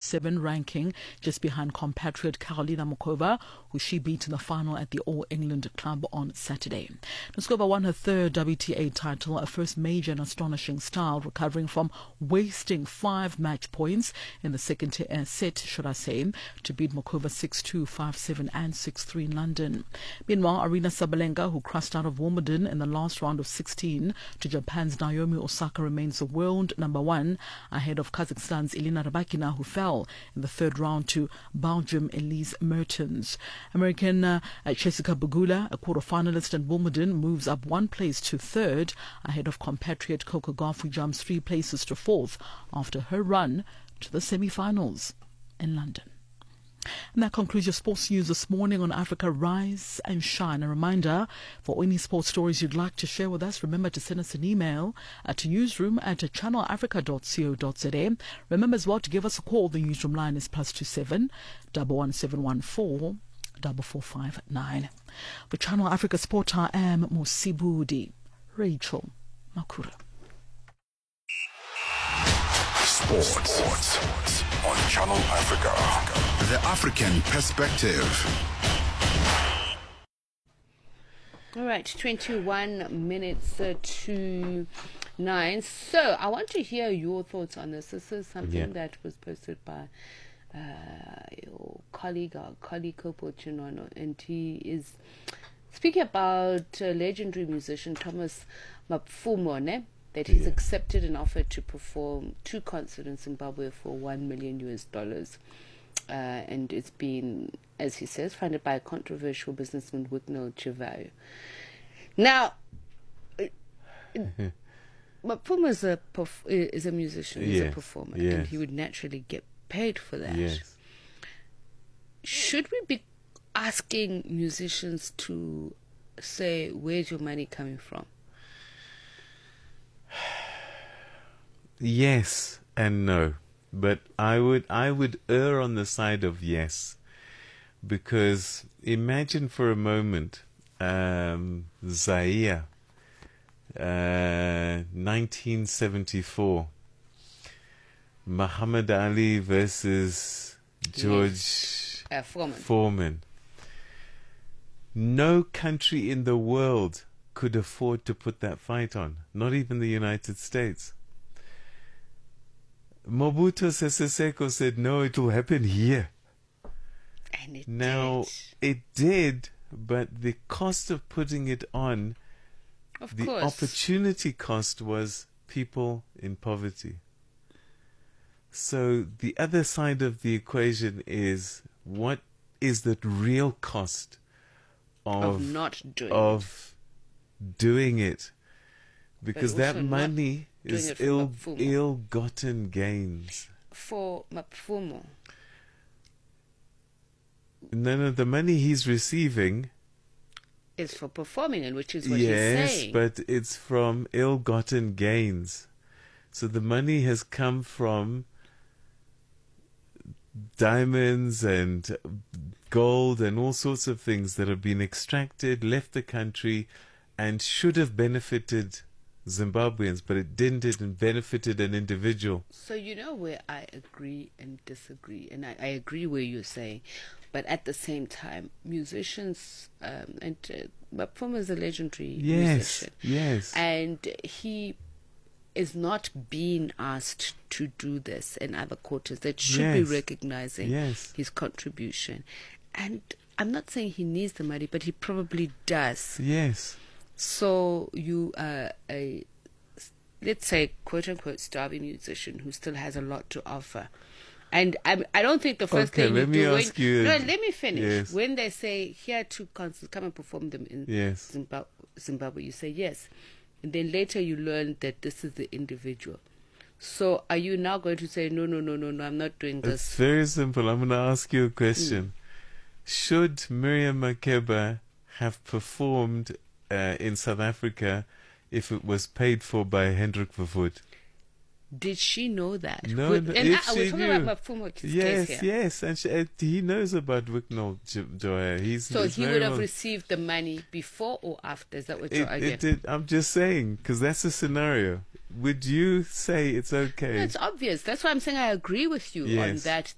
7 ranking, just behind compatriot Karolina Muchova, who she beat in the final at the All England Club on Saturday. Muchova won her third WTA title, a first major in astonishing style, recovering from wasting 5 match points in the second set, to beat Muchova 6-2, 5-7 and 6-3 in London. Meanwhile, Aryna Sabalenka, who crossed out of Wimbledon in the last round of 16 to Japan's Naomi Osaka, remains the world number 1 ahead of Kazakhstan's Elena Rybakina, who fell in the third round to Belgium Elise Mertens. American Jessica Pegula, a quarter-finalist at Wimbledon, moves up 1 place to third ahead of compatriot Coco Gauff, who jumps 3 places to fourth after her run to the semi-finals in London. And that concludes your sports news this morning on Africa Rise and Shine. A reminder, for any sports stories you'd like to share with us, remember to send us an email to newsroom@channelafrica.co.za. Remember as well to give us a call. The newsroom line is +27 11714 4459. For Channel Africa Sport, I am Mosibudi Rachel Makura. Sports on Channel Africa. The African perspective. All right, 21 minutes to 9. So I want to hear your thoughts on this. This is something that was posted by your colleague Kopo Chinono, and he is speaking about legendary musician Thomas Mapfumo, that he's accepted an offer to perform 2 concerts in Zimbabwe for $1 million. And it's been, as he says, funded by a controversial businessman, Wicknell Chivayo. Now, Mapfumo is a musician, he's a performer, and he would naturally get paid for that. Yes. Should we be asking musicians to say, where's your money coming from? Yes and no, but I would err on the side of yes, because imagine for a moment Zaire, 1974, Muhammad Ali versus George Foreman. No country in the world could afford to put that fight on, not even the United States. Mobutu Sese Seko said, no, it will happen here. And it did, but the cost of putting it on, opportunity cost was people in poverty. So the other side of the equation is, what is the real cost of not doing it? Because that money is ill-gotten gains. For Mapfumo. No, the money he's receiving is for performing, and which is what he's saying. Yes, but it's from ill-gotten gains. So the money has come from diamonds and gold and all sorts of things that have been extracted, left the country, and should have benefited Zimbabweans, but it didn't. It benefited an individual. So you know where I agree and disagree, and I agree where you're saying, but at the same time, musicians, and Mapfumo is a legendary musician. Yes, and he is not being asked to do this in other quarters that should be recognizing his contribution. And I'm not saying he needs the money, but he probably does. Yes. So you are a, let's say, quote-unquote, starving musician who still has a lot to offer. And I don't think the first thing you do... let me finish. Yes. When they say, here are 2 concerts, come and perform them in Zimbabwe, you say yes. And then later you learn that this is the individual. So are you now going to say, no, I'm not doing this? It's very simple. I'm going to ask you a question. Should Miriam Makeba have performed in South Africa if it was paid for by Hendrik Verwoerd? Did she know that? No, and if I was talking about Mapfumo case here. Yes, and he knows about Wicknell Joya. So he would have received the money before or after? Is that what you're arguing? I'm just saying, because that's the scenario. Would you say it's okay? No, it's obvious. That's why I'm saying I agree with you on that